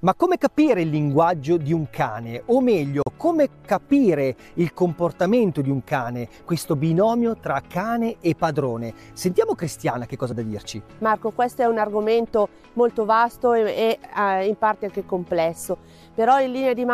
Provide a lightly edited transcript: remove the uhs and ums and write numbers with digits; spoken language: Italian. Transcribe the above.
Ma come capire il linguaggio di un cane? O meglio, come capire il comportamento di un cane, questo binomio tra cane e padrone? Sentiamo Cristiana che cosa ha da dirci. Marco, questo è un argomento molto vasto e in parte anche complesso, però in linea di